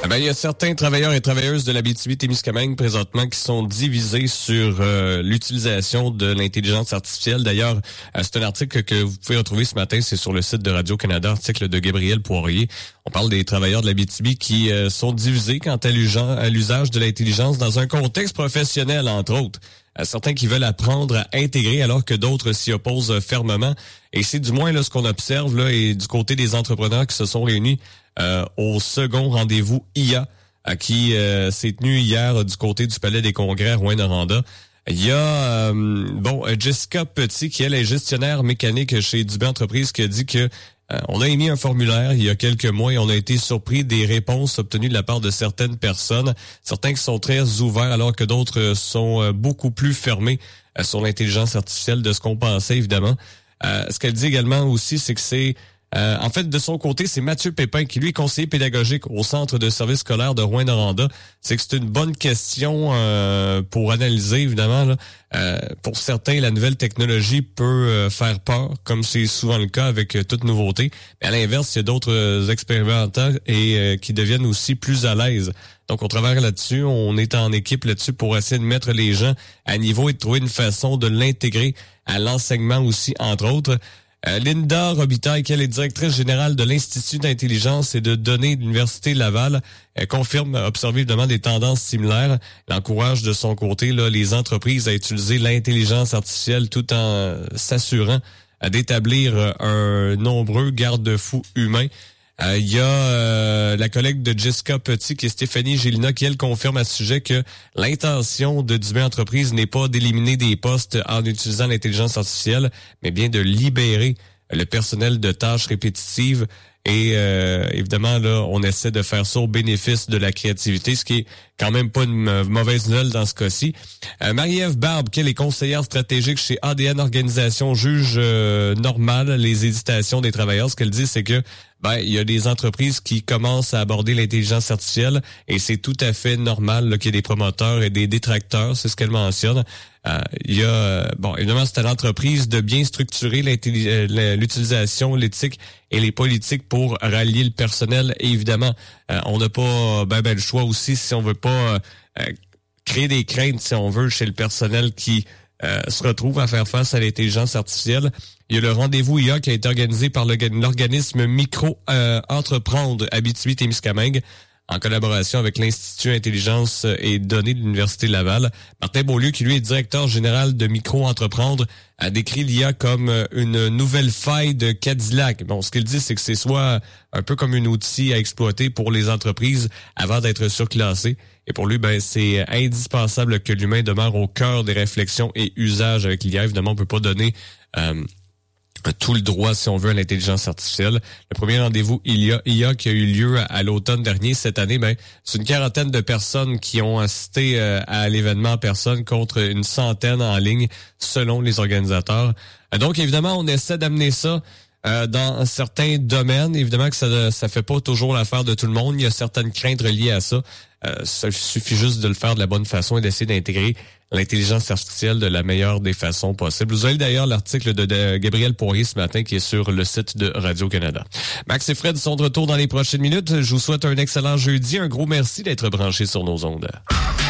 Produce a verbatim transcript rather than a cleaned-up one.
Ah ben, il y a certains travailleurs et travailleuses de l'Abitibi-Témiscamingue présentement qui sont divisés sur euh, l'utilisation de l'intelligence artificielle. D'ailleurs, euh, c'est un article que vous pouvez retrouver ce matin, c'est sur le site de Radio-Canada, article de Gabriel Poirier. On parle des travailleurs de l'Abitibi qui euh, sont divisés quant à l'usage de l'intelligence dans un contexte professionnel, entre autres. Euh, certains qui veulent apprendre à intégrer alors que d'autres s'y opposent fermement. Et c'est du moins là ce qu'on observe là, et du côté des entrepreneurs qui se sont réunis Euh, au second rendez-vous I A à qui euh, s'est tenu hier euh, du côté du Palais des Congrès à Rouyn-Noranda. Il y a euh, bon Jessica Petit qui elle est gestionnaire mécanique chez Dubé Entreprises qui a dit que euh, on a émis un formulaire il y a quelques mois et on a été surpris des réponses obtenues de la part de certaines personnes, certains qui sont très ouverts alors que d'autres sont euh, beaucoup plus fermés euh, sur l'intelligence artificielle de ce qu'on pensait évidemment. Euh, ce qu'elle dit également aussi c'est que c'est Euh, en fait, de son côté, c'est Mathieu Pépin, qui lui est conseiller pédagogique au Centre de services scolaires de Rouyn-Noranda. C'est que c'est une bonne question euh, pour analyser, évidemment. Là. Euh, pour certains, la nouvelle technologie peut euh, faire peur, comme c'est souvent le cas avec euh, toute nouveauté. Mais à l'inverse, il y a d'autres euh, expérimentants et euh, qui deviennent aussi plus à l'aise. Donc, on travaille là-dessus. On est en équipe là-dessus pour essayer de mettre les gens à niveau et de trouver une façon de l'intégrer à l'enseignement aussi, entre autres. Euh, Linda Robitaille, qui est directrice générale de l'Institut d'intelligence et de données de l'Université Laval, elle confirme observer évidemment des tendances similaires. Elle encourage de son côté là, les entreprises à utiliser l'intelligence artificielle tout en s'assurant d'établir un nombreux garde-fous humains. Il euh, y a euh, la collègue de Jessica Petit, qui est Stéphanie Gélina, qui, elle, confirme à ce sujet que l'intention de Dubé Entreprises n'est pas d'éliminer des postes en utilisant l'intelligence artificielle, mais bien de libérer le personnel de tâches répétitives. Et euh, évidemment, là, on essaie de faire ça au bénéfice de la créativité, ce qui est quand même pas une mauvaise nouvelle dans ce cas-ci. Euh, Marie-Ève Barbe, qui est conseillère stratégique chez A D N Organisation, juge euh, normal les hésitations des travailleurs. Ce qu'elle dit, c'est que ben il y a des entreprises qui commencent à aborder l'intelligence artificielle et c'est tout à fait normal là, qu'il y ait des promoteurs et des détracteurs, c'est ce qu'elle mentionne. Euh, il y a, euh, bon, évidemment, c'est à l'entreprise de bien structurer l'utilisation, l'éthique et les politiques pour rallier le personnel. Et évidemment, euh, on n'a pas ben, ben, le choix aussi si on veut pas euh, créer des craintes, si on veut, chez le personnel qui euh, se retrouve à faire face à l'intelligence artificielle. Il y a le rendez-vous I A qui a été organisé par l'organisme Micro euh, Entreprendre Abitibi-Témiscamingue en collaboration avec l'Institut Intelligence et Données de l'Université Laval. Martin Beaulieu, qui lui est directeur général de Micro-Entreprendre, a décrit l'I A comme une nouvelle faille de Cadillac. Bon, ce qu'il dit, c'est que c'est soit un peu comme un outil à exploiter pour les entreprises avant d'être surclassé. Et pour lui, ben, c'est indispensable que l'humain demeure au cœur des réflexions et usages avec l'I A. Évidemment, on peut pas donner euh, tout le droit, si on veut, à l'intelligence artificielle. Le premier rendez-vous I A, I A qui a eu lieu à, à l'automne dernier, cette année, ben, c'est une quarantaine de personnes qui ont assisté euh, à l'événement en personne contre une centaine en ligne, selon les organisateurs. Euh, donc, évidemment, on essaie d'amener ça euh, dans certains domaines. Évidemment que ça ça fait pas toujours l'affaire de tout le monde. Il y a certaines craintes reliées à ça. Euh, ça suffit juste de le faire de la bonne façon et d'essayer d'intégrer l'intelligence artificielle de la meilleure des façons possibles. Vous avez d'ailleurs l'article de, de Gabriel Poirier ce matin qui est sur le site de Radio-Canada. Max et Fred sont de retour dans les prochaines minutes. Je vous souhaite un excellent jeudi. Un gros merci d'être branchés sur nos ondes.